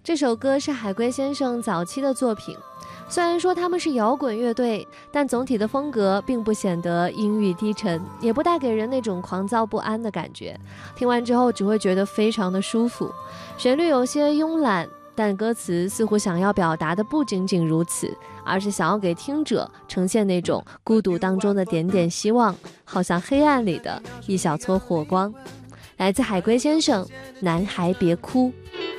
这首歌是海龟先生早期的作品，虽然说他们是摇滚乐队，但总体的风格并不显得阴郁低沉，也不带给人那种狂躁不安的感觉。听完之后只会觉得非常的舒服，旋律有些慵懒，但歌词似乎想要表达的不仅仅如此，而是想要给听者呈现那种孤独当中的点点希望，好像黑暗里的一小撮火光。来自海龟先生，男孩别哭。